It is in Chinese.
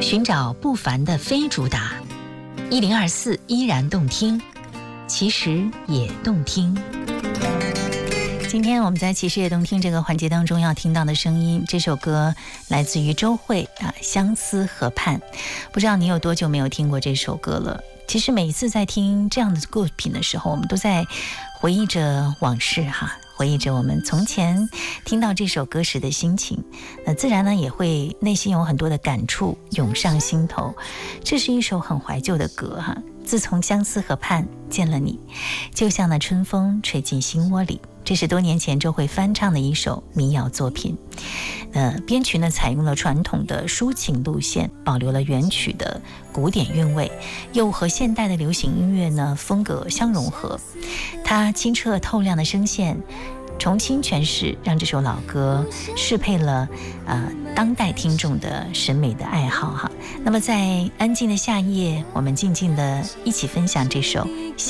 寻找不凡的非主打，1024依然动听，其实也动听。今天我们在其实也动听这个环节当中要听到的声音，这首歌来自于周蕙相思河畔。不知道你有多久没有听过这首歌了。其实每一次在听这样的作品的时候，我们都在回忆着往事回忆着我们从前听到这首歌时的心情，那自然呢也会内心有很多的感触涌上心头。这是一首很怀旧的歌自从相思河畔见了你，就像那春风吹进心窝里。这是多年前周蕙翻唱的一首民谣作品，编曲呢采用了传统的抒情路线，保留了原曲的古典韵味，又和现代的流行音乐呢风格相融合。它清澈透亮的声线重新诠释，让这首老歌适配了当代听众的审美的爱好那么在安静的夏夜，我们静静的一起分享这首